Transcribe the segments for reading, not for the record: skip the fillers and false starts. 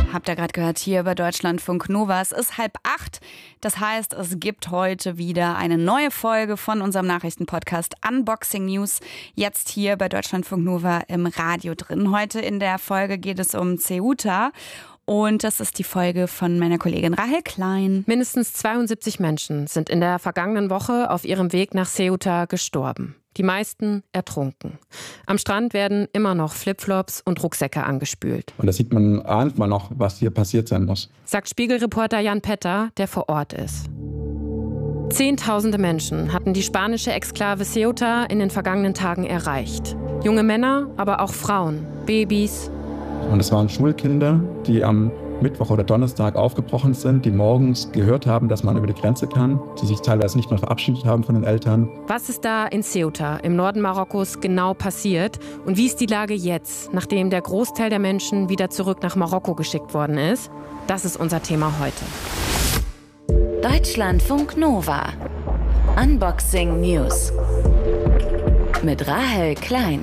Habt ihr gerade gehört, hier bei Deutschlandfunk Nova. Es ist 7:30. Das heißt, es gibt heute wieder eine neue Folge von unserem Nachrichtenpodcast Unboxing News. Jetzt hier bei Deutschlandfunk Nova im Radio drin. Heute in der Folge geht es um Ceuta. Und das ist die Folge von meiner Kollegin Rahel Klein. Mindestens 72 Menschen sind in der vergangenen Woche auf ihrem Weg nach Ceuta gestorben. Die meisten ertrunken. Am Strand werden immer noch Flipflops und Rucksäcke angespült. Und da ahnt man noch, was hier passiert sein muss. Sagt Spiegelreporter Jan Petter, der vor Ort ist. Zehntausende Menschen hatten die spanische Exklave Ceuta in den vergangenen Tagen erreicht. Junge Männer, aber auch Frauen, Babys. Und es waren Schulkinder, die am Mittwoch oder Donnerstag aufgebrochen sind, die morgens gehört haben, dass man über die Grenze kann, die sich teilweise nicht mehr verabschiedet haben von den Eltern. Was ist da in Ceuta, im Norden Marokkos, genau passiert? Und wie ist die Lage jetzt, nachdem der Großteil der Menschen wieder zurück nach Marokko geschickt worden ist? Das ist unser Thema heute. Deutschlandfunk Nova. Unboxing News. Mit Rahel Klein.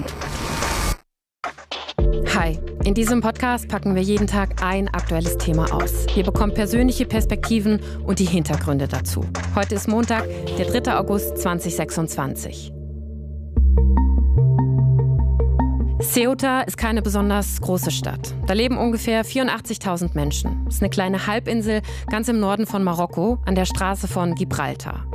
Hi, in diesem Podcast packen wir jeden Tag ein aktuelles Thema aus. Ihr bekommt persönliche Perspektiven und die Hintergründe dazu. Heute ist Montag, der 3. August 2026. Ceuta ist keine besonders große Stadt. Da leben ungefähr 84.000 Menschen. Es ist eine kleine Halbinsel ganz im Norden von Marokko, an der Straße von Gibraltar.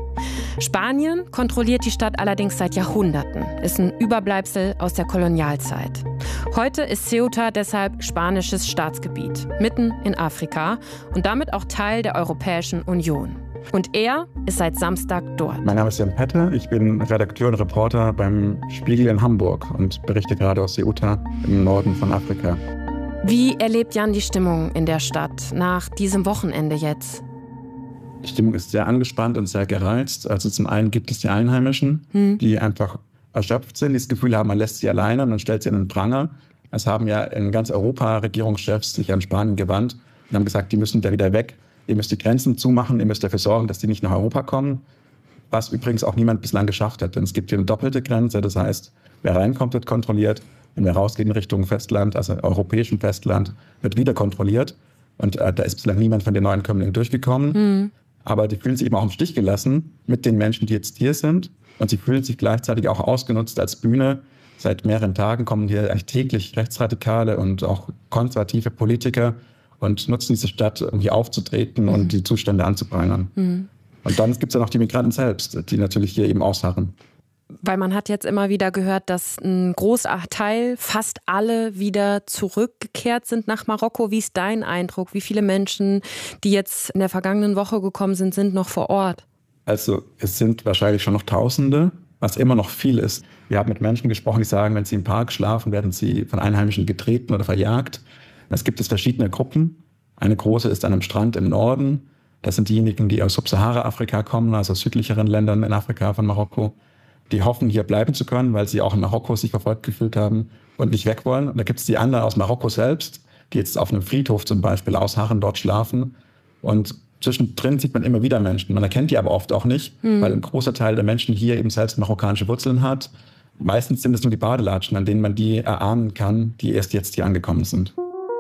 Spanien kontrolliert die Stadt allerdings seit Jahrhunderten, ist ein Überbleibsel aus der Kolonialzeit. Heute ist Ceuta deshalb spanisches Staatsgebiet, mitten in Afrika und damit auch Teil der Europäischen Union. Und er ist seit Samstag dort. Mein Name ist Jan Petter, ich bin Redakteur und Reporter beim Spiegel in Hamburg und berichte gerade aus Ceuta im Norden von Afrika. Wie erlebt Jan die Stimmung in der Stadt nach diesem Wochenende jetzt? Die Stimmung ist sehr angespannt und sehr gereizt. Also zum einen gibt es die Einheimischen, die einfach erschöpft sind, die das Gefühl haben, man lässt sie alleine und man stellt sie in den Pranger. Es haben ja in ganz Europa Regierungschefs sich an Spanien gewandt und haben gesagt, die müssen da wieder weg. Ihr müsst die Grenzen zumachen, ihr müsst dafür sorgen, dass die nicht nach Europa kommen. Was übrigens auch niemand bislang geschafft hat. Denn es gibt hier eine doppelte Grenze. Das heißt, wer reinkommt, wird kontrolliert. Und wer rausgeht in Richtung Festland, also europäischen Festland, wird wieder kontrolliert. Und da ist bislang niemand von den Neuankömmlingen durchgekommen. Aber die fühlen sich eben auch im Stich gelassen mit den Menschen, die jetzt hier sind. Und sie fühlen sich gleichzeitig auch ausgenutzt als Bühne. Seit mehreren Tagen kommen hier eigentlich täglich Rechtsradikale und auch konservative Politiker und nutzen diese Stadt, um hier aufzutreten und die Zustände anzuprangern. Und dann gibt es ja noch die Migranten selbst, die natürlich hier eben ausharren. Weil man hat jetzt immer wieder gehört, dass ein großer Teil, fast alle wieder zurückgekehrt sind nach Marokko. Wie ist dein Eindruck? Wie viele Menschen, die jetzt in der vergangenen Woche gekommen sind, sind noch vor Ort? Also es sind wahrscheinlich schon noch Tausende, was immer noch viel ist. Wir haben mit Menschen gesprochen, die sagen, wenn sie im Park schlafen, werden sie von Einheimischen getreten oder verjagt. Es gibt verschiedene Gruppen. Eine große ist an einem Strand im Norden. Das sind diejenigen, die aus Subsahara-Afrika kommen, also aus südlicheren Ländern in Afrika von Marokko. Die hoffen, hier bleiben zu können, weil sie auch in Marokko sich verfolgt gefühlt haben und nicht weg wollen. Und da gibt es die anderen aus Marokko selbst, die jetzt auf einem Friedhof zum Beispiel ausharren, dort schlafen. Und zwischendrin sieht man immer wieder Menschen. Man erkennt die aber oft auch nicht, weil ein großer Teil der Menschen hier eben selbst marokkanische Wurzeln hat. Meistens sind es nur die Badelatschen, an denen man die erahnen kann, die erst jetzt hier angekommen sind.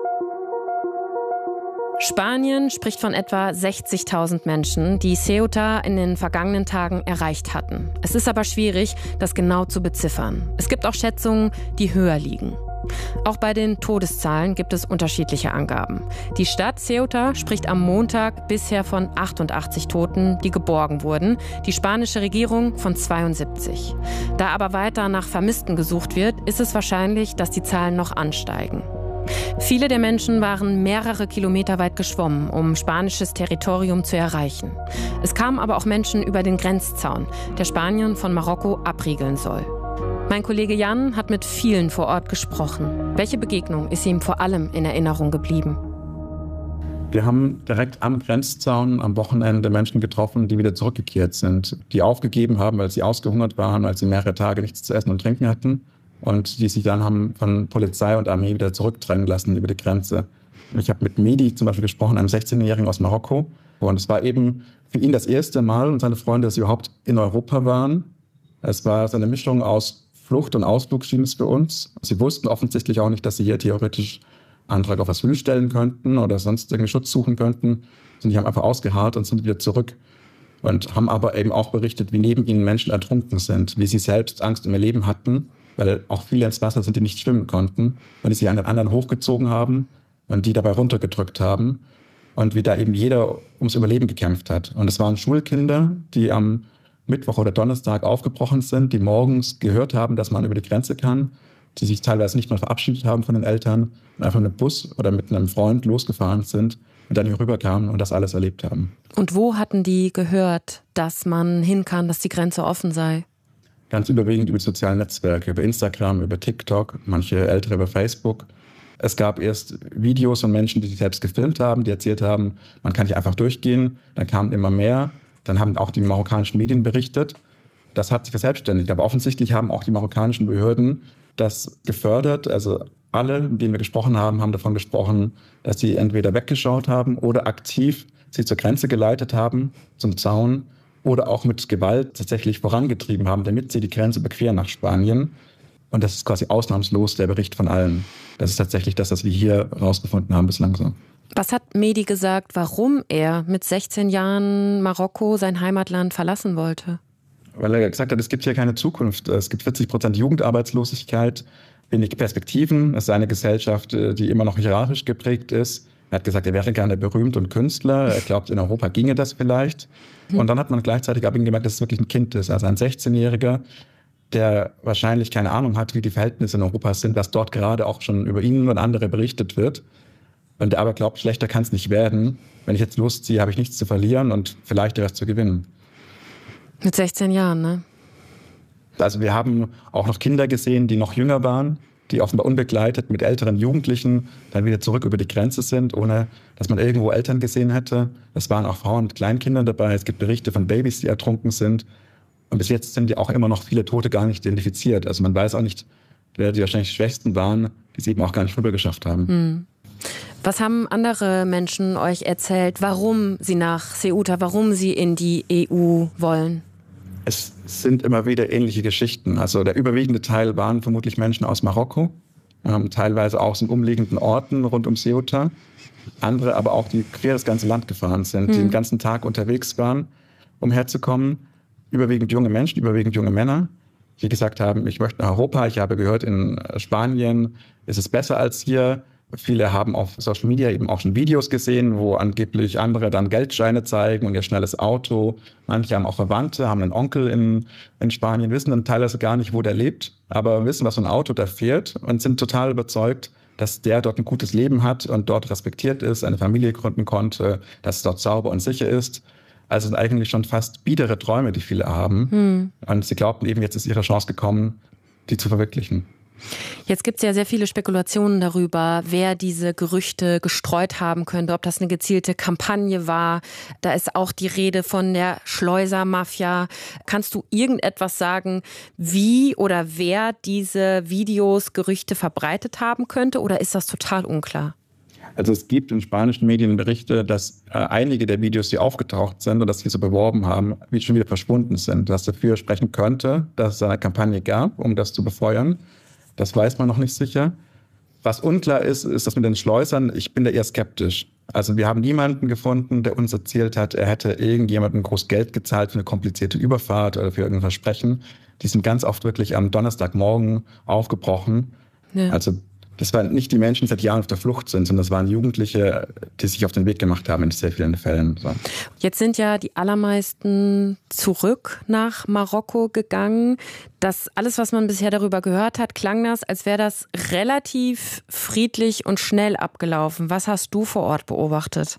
Spanien spricht von etwa 60.000 Menschen, die Ceuta in den vergangenen Tagen erreicht hatten. Es ist aber schwierig, das genau zu beziffern. Es gibt auch Schätzungen, die höher liegen. Auch bei den Todeszahlen gibt es unterschiedliche Angaben. Die Stadt Ceuta spricht am Montag bisher von 88 Toten, die geborgen wurden. Die spanische Regierung von 72. Da aber weiter nach Vermissten gesucht wird, ist es wahrscheinlich, dass die Zahlen noch ansteigen. Viele der Menschen waren mehrere Kilometer weit geschwommen, um spanisches Territorium zu erreichen. Es kamen aber auch Menschen über den Grenzzaun, der Spanien von Marokko abriegeln soll. Mein Kollege Jan hat mit vielen vor Ort gesprochen. Welche Begegnung ist ihm vor allem in Erinnerung geblieben? Wir haben direkt am Grenzzaun am Wochenende Menschen getroffen, die wieder zurückgekehrt sind, die aufgegeben haben, weil sie ausgehungert waren, weil sie mehrere Tage nichts zu essen und trinken hatten. Und die sich dann haben von Polizei und Armee wieder zurückdrängen lassen über die Grenze. Ich habe mit Mehdi zum Beispiel gesprochen, einem 16-Jährigen aus Marokko. Und es war eben für ihn das erste Mal und seine Freunde, dass sie überhaupt in Europa waren. Es war so eine Mischung aus Flucht und Ausflug, schien es für uns. Sie wussten offensichtlich auch nicht, dass sie hier theoretisch Antrag auf Asyl stellen könnten oder sonst irgendwie Schutz suchen könnten. Die haben einfach ausgeharrt und sind wieder zurück. Und haben aber eben auch berichtet, wie neben ihnen Menschen ertrunken sind, wie sie selbst Angst um ihr Leben hatten, weil auch viele ins Wasser sind, die nicht schwimmen konnten, und die sich an den anderen hochgezogen haben und die dabei runtergedrückt haben. Und wie da eben jeder ums Überleben gekämpft hat. Und es waren Schulkinder, die am Mittwoch oder Donnerstag aufgebrochen sind, die morgens gehört haben, dass man über die Grenze kann, die sich teilweise nicht mal verabschiedet haben von den Eltern und einfach mit einem Bus oder mit einem Freund losgefahren sind und dann hier rüberkamen und das alles erlebt haben. Und wo hatten die gehört, dass man hin kann, dass die Grenze offen sei? Ganz überwiegend über die sozialen Netzwerke, über Instagram, über TikTok, manche Ältere über Facebook. Es gab erst Videos von Menschen, die sich selbst gefilmt haben, die erzählt haben, man kann hier einfach durchgehen. Dann kamen immer mehr. Dann haben auch die marokkanischen Medien berichtet. Das hat sich verselbstständigt. Aber offensichtlich haben auch die marokkanischen Behörden das gefördert. Also alle, mit denen wir gesprochen haben, haben davon gesprochen, dass sie entweder weggeschaut haben oder aktiv sie zur Grenze geleitet haben, zum Zaun, oder auch mit Gewalt tatsächlich vorangetrieben haben, damit sie die Grenze überqueren nach Spanien. Und das ist quasi ausnahmslos der Bericht von allen. Das ist tatsächlich das, was wir hier rausgefunden haben bislang so. Was hat Mehdi gesagt, warum er mit 16 Jahren Marokko, sein Heimatland, verlassen wollte? Weil er gesagt hat, es gibt hier keine Zukunft. Es gibt 40% Jugendarbeitslosigkeit, wenig Perspektiven. Es ist eine Gesellschaft, die immer noch hierarchisch geprägt ist. Er hat gesagt, er wäre gerne berühmt und Künstler. Er glaubt, in Europa ginge das vielleicht. Und dann hat man gleichzeitig ab ihm gemerkt, dass es wirklich ein Kind ist. Also ein 16-Jähriger, der wahrscheinlich keine Ahnung hat, wie die Verhältnisse in Europa sind, dass dort gerade auch schon über ihn und andere berichtet wird. Und der aber glaubt, schlechter kann es nicht werden. Wenn ich jetzt losziehe, habe ich nichts zu verlieren und vielleicht etwas zu gewinnen. Mit 16 Jahren, ne? Also wir haben auch noch Kinder gesehen, die noch jünger waren, die offenbar unbegleitet mit älteren Jugendlichen dann wieder zurück über die Grenze sind, ohne dass man irgendwo Eltern gesehen hätte. Es waren auch Frauen mit Kleinkindern dabei. Es gibt Berichte von Babys, die ertrunken sind. Und bis jetzt sind ja auch immer noch viele Tote gar nicht identifiziert. Also man weiß auch nicht, wer die wahrscheinlich Schwächsten waren, die es eben auch gar nicht rüber geschafft haben. Was haben andere Menschen euch erzählt, warum sie nach Ceuta, warum sie in die EU wollen? Es sind immer wieder ähnliche Geschichten. Also der überwiegende Teil waren vermutlich Menschen aus Marokko, teilweise auch aus den umliegenden Orten rund um Ceuta. Andere aber auch, die quer das ganze Land gefahren sind, die den ganzen Tag unterwegs waren, um herzukommen. Überwiegend junge Menschen, überwiegend junge Männer, die gesagt haben, ich möchte nach Europa. Ich habe gehört, in Spanien ist es besser als hier. Viele haben auf Social Media eben auch schon Videos gesehen, wo angeblich andere dann Geldscheine zeigen und ihr schnelles Auto. Manche haben auch Verwandte, haben einen Onkel in Spanien, wissen dann teilweise gar nicht, wo der lebt, aber wissen, was für ein Auto da fährt und sind total überzeugt, dass der dort ein gutes Leben hat und dort respektiert ist, eine Familie gründen konnte, dass es dort sauber und sicher ist. Also sind eigentlich schon fast biedere Träume, die viele haben. Und sie glaubten eben, jetzt ist ihre Chance gekommen, die zu verwirklichen. Jetzt gibt es ja sehr viele Spekulationen darüber, wer diese Gerüchte gestreut haben könnte, ob das eine gezielte Kampagne war. Da ist auch die Rede von der Schleusermafia. Kannst du irgendetwas sagen, wie oder wer diese Videos, Gerüchte verbreitet haben könnte, oder ist das total unklar? Also es gibt in spanischen Medien Berichte, dass einige der Videos, die aufgetaucht sind und dass sie so beworben haben, wie schon wieder verschwunden sind. Was dafür sprechen könnte, dass es eine Kampagne gab, um das zu befeuern. Das weiß man noch nicht sicher. Was unklar ist, ist das mit den Schleusern. Ich bin da eher skeptisch. Also wir haben niemanden gefunden, der uns erzählt hat, er hätte irgendjemandem groß Geld gezahlt für eine komplizierte Überfahrt oder für irgendein Versprechen. Die sind ganz oft wirklich am Donnerstagmorgen aufgebrochen. Ja. Also das waren nicht die Menschen, die seit Jahren auf der Flucht sind, sondern das waren Jugendliche, die sich auf den Weg gemacht haben in sehr vielen Fällen. So. Jetzt sind ja die allermeisten zurück nach Marokko gegangen. Das alles, was man bisher darüber gehört hat, klang das, als wäre das relativ friedlich und schnell abgelaufen. Was hast du vor Ort beobachtet?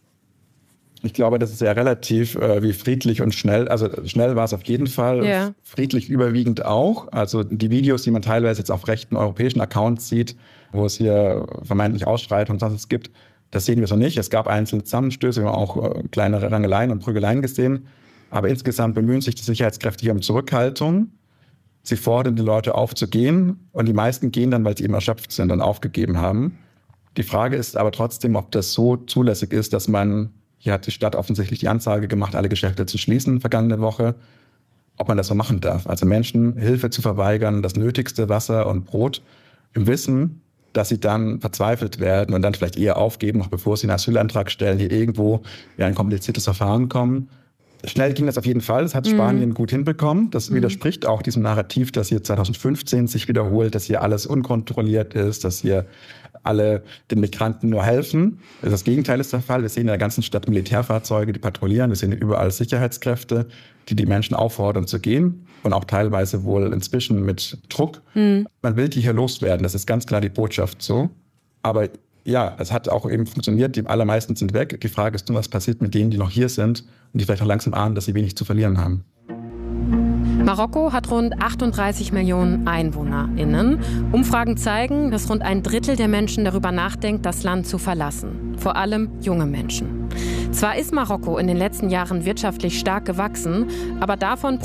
Ich glaube, das ist ja relativ wie friedlich und schnell. Also schnell war es auf jeden Fall, ja. Friedlich überwiegend auch. Also die Videos, die man teilweise jetzt auf rechten europäischen Accounts sieht, wo es hier vermeintlich Ausschreitungen und sonst gibt, das sehen wir so nicht. Es gab einzelne Zusammenstöße, wir haben auch kleinere Rangeleien und Prügeleien gesehen. Aber insgesamt bemühen sich die Sicherheitskräfte hier um Zurückhaltung. Sie fordern die Leute auf zu gehen und die meisten gehen dann, weil sie eben erschöpft sind und aufgegeben haben. Die Frage ist aber trotzdem, ob das so zulässig ist, dass man, hier hat die Stadt offensichtlich die Ansage gemacht, alle Geschäfte zu schließen vergangene Woche, ob man das so machen darf. Also Menschen Hilfe zu verweigern, das nötigste Wasser und Brot, im Wissen, dass sie dann verzweifelt werden und dann vielleicht eher aufgeben, noch bevor sie einen Asylantrag stellen, hier irgendwo in ein kompliziertes Verfahren kommen. Schnell ging das auf jeden Fall. Das hat Spanien gut hinbekommen. Das widerspricht auch diesem Narrativ, das hier 2015 sich wiederholt, dass hier alles unkontrolliert ist, dass hier alle den Migranten nur helfen. Das Gegenteil ist der Fall. Wir sehen in der ganzen Stadt Militärfahrzeuge, die patrouillieren. Wir sehen überall Sicherheitskräfte, die Menschen auffordern zu gehen. Und auch teilweise wohl inzwischen mit Druck. Man will die hier loswerden. Das ist ganz klar die Botschaft so. Aber ja, es hat auch eben funktioniert. Die allermeisten sind weg. Die Frage ist nur, was passiert mit denen, die noch hier sind und die vielleicht noch langsam ahnen, dass sie wenig zu verlieren haben. Marokko hat rund 38 Millionen EinwohnerInnen. Umfragen zeigen, dass rund ein Drittel der Menschen darüber nachdenkt, das Land zu verlassen. Vor allem junge Menschen. Zwar ist Marokko in den letzten Jahren wirtschaftlich stark gewachsen, aber davon